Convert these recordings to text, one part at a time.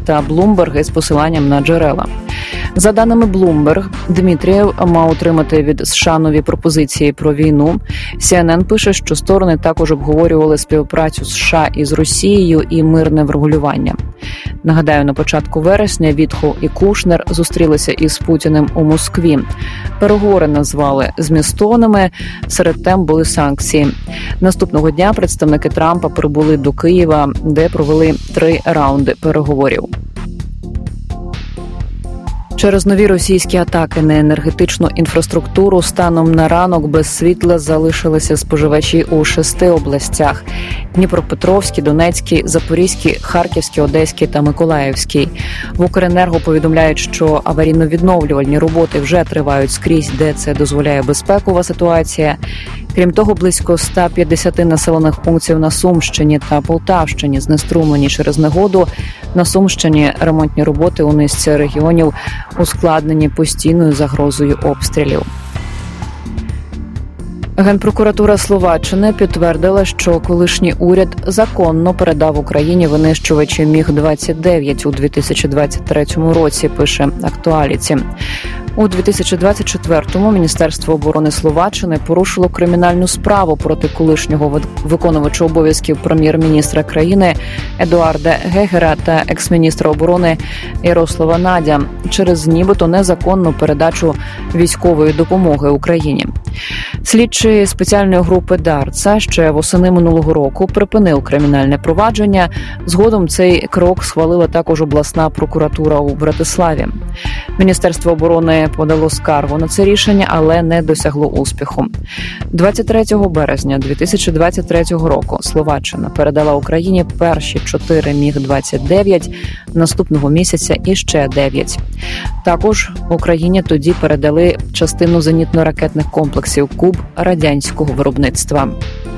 та Bloomberg із посиланням на джерела. За даними Bloomberg, Дмитрієв мав отримати від США нові пропозиції про війну. CNN пише, що сторони також обговорювали співпрацю США із Росією і мирне врегулювання. Нагадаю, на початку вересня Вітхов і Кушнер зустрілися із Путіним у Москві. Переговори назвали змістовними, серед тем були санкції. Наступного дня представники Трампа прибули до Києва, де провели 3 раунди переговорів. Через нові російські атаки на енергетичну інфраструктуру станом на ранок без світла залишилися споживачі у 6 областях – Дніпропетровській, Донецькій, Запорізькій, Харківській, Одеській та Миколаївській. В Укренерго повідомляють, що аварійно-відновлювальні роботи вже тривають скрізь, де це дозволяє безпекова ситуація. Крім того, близько 150 населених пунктів на Сумщині та Полтавщині знеструмлені через негоду. На Сумщині ремонтні роботи у низці регіонів ускладнені постійною загрозою обстрілів. Генпрокуратура Словаччини підтвердила, що колишній уряд законно передав Україні винищувачі Міг-29 у 2023 році, пише Актуаліті. У 2024-му Міністерство оборони Словаччини порушило кримінальну справу проти колишнього виконувача обов'язків прем'єр-міністра країни Едуарда Гегера та екс-міністра оборони Ярослава Надя через нібито незаконну передачу військової допомоги Україні. Слідчий спеціальної групи Дарца ще восени минулого року припинив кримінальне провадження. Згодом цей крок схвалила також обласна прокуратура у Братиславі. Міністерство оборони подало скаргу на це рішення, але не досягло успіху. 23 березня 2023 року Словаччина передала Україні перші 4 Міг-29, наступного місяця іще 9. Також Україні тоді передали частину зенітно-ракетних комплексів «Куб» радянського виробництва.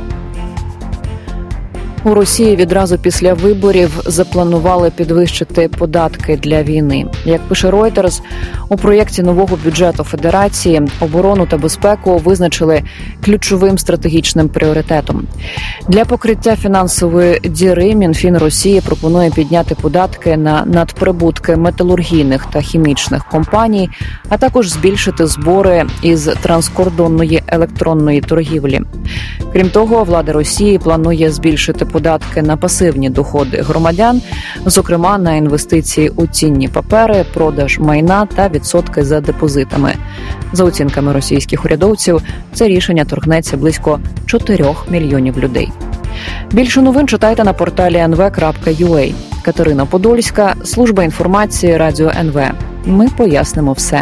У Росії відразу після виборів запланували підвищити податки для війни. Як пише Reuters, у проєкті нового бюджету Федерації оборону та безпеку визначили ключовим стратегічним пріоритетом. Для покриття фінансової діри Мінфін Росії пропонує підняти податки на надприбутки металургійних та хімічних компаній, а також збільшити збори із транскордонної електронної торгівлі. Крім того, влада Росії планує збільшити податки на пасивні доходи громадян, зокрема на інвестиції у цінні папери, продаж майна та відсотки за депозитами. За оцінками російських урядовців, це рішення торкнеться близько 4 мільйонів людей. Більше новин читайте на порталі nv.ua. Катерина Подольська, служба інформації Радіо НВ. Ми пояснимо все.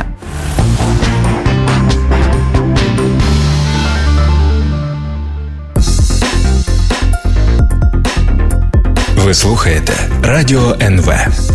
Ви слухаєте Радіо НВ.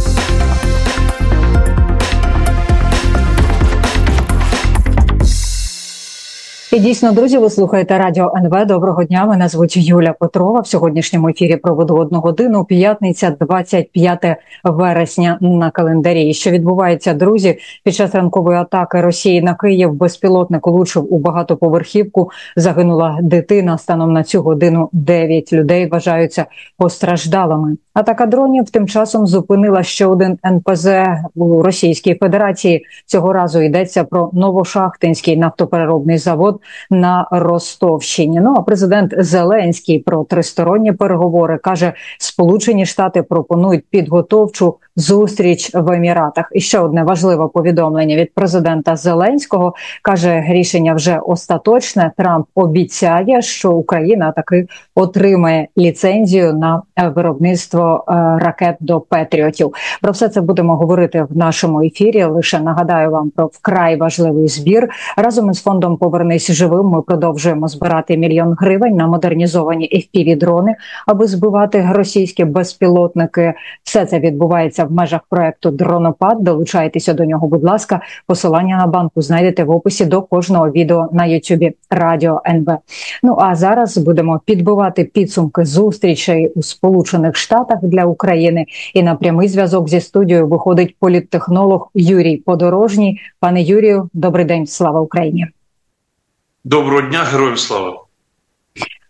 І дійсно, друзі, ви слухаєте Радіо НВ. Доброго дня, мене звуть Юля Петрова. В сьогоднішньому ефірі проведу 1 годину, п'ятниця, 25 вересня на календарі. І що відбувається, друзі? Під час ранкової атаки Росії на Київ безпілотник влучив у багатоповерхівку. Загинула дитина. Станом на цю годину 9 людей вважаються постраждалими. Атака дронів тим часом зупинила ще один НПЗ у Російській Федерації. Цього разу йдеться про Новошахтинський нафтопереробний завод на Ростовщині. Ну а президент Зеленський про тристоронні переговори каже, Сполучені Штати пропонують підготовчу зустріч в Еміратах. І ще одне важливе повідомлення від президента Зеленського. Каже, рішення вже остаточне. Трамп обіцяє, що Україна таки отримає ліцензію на виробництво ракет до Петріотів. Про все це будемо говорити в нашому ефірі. Лише нагадаю вам про вкрай важливий збір. Разом із фондом «Повернись живим» ми продовжуємо збирати 1 мільйон гривень на модернізовані FPV-дрони, аби збивати російські безпілотники. Все це відбувається в межах проекту «Дронопад». Долучайтеся до нього, будь ласка. Посилання на банку знайдете в описі до кожного відео на Ютубі Радіо НВ. Ну а зараз будемо підбивати підсумки зустрічей у Сполучених Штатах для України. І на прямий зв'язок зі студією виходить політтехнолог Юрій Подорожній. Пане Юрію, добрий день, слава Україні! Доброго дня, героям слава!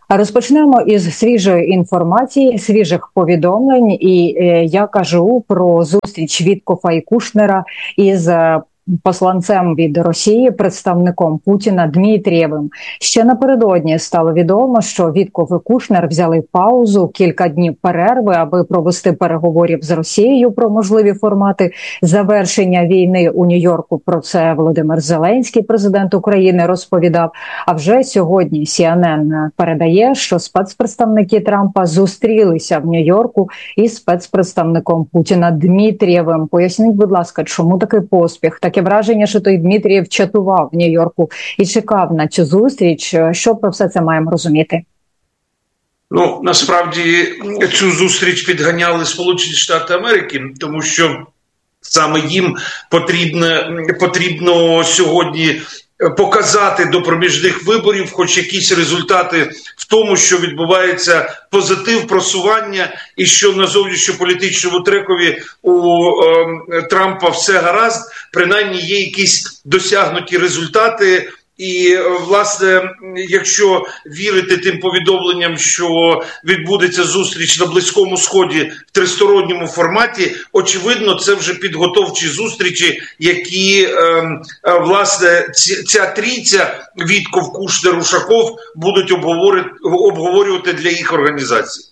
Розпочнемо із свіжої інформації, свіжих повідомлень. І я кажу про зустріч Віткофа і Кушнера із посланцем від Росії, представником Путіна Дмитрієвим. Ще напередодні стало відомо, що Вітков і Кушнер взяли паузу, кілька днів перерви, аби провести переговорів з Росією про можливі формати завершення війни у Нью-Йорку. Про це Володимир Зеленський, президент України, розповідав. А вже сьогодні CNN передає, що спецпредставники Трампа зустрілися в Нью-Йорку із спецпредставником Путіна Дмитрієвим. Поясніть, будь ласка, чому такий поспіх? Таке враження, що той Дмитрієв чатував в Нью-Йорку і чекав на цю зустріч. Що про все це маємо розуміти? Ну, насправді, цю зустріч підганяли Сполучені Штати Америки, тому що саме їм потрібно сьогодні показати до проміжних виборів хоч якісь результати в тому, що відбувається позитив, просування, і що на зовнішньополітичному трекові у Трампа все гаразд, принаймні є якісь досягнуті результати. І, власне, якщо вірити тим повідомленням, що відбудеться зустріч на Близькому Сході в тристоронньому форматі, очевидно, це вже підготовчі зустрічі, які, власне, ця трійця Вітков, Кушнер, Ушаков будуть обговорювати для їх організації.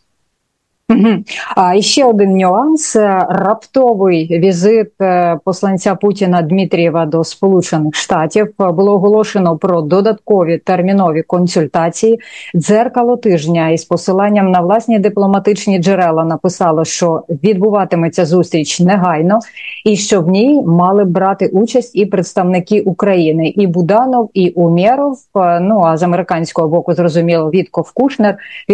І ще один нюанс. Раптовий візит посланця Путіна Дмитрієва до Сполучених Штатів. Було оголошено про додаткові термінові консультації. Дзеркало тижня із посиланням на власні дипломатичні джерела написало, що відбуватиметься зустріч негайно і що в ній мали брати участь і представники України. І Буданов, і Умєров, ну а з американського боку, зрозуміло, Вітков, Кушнер.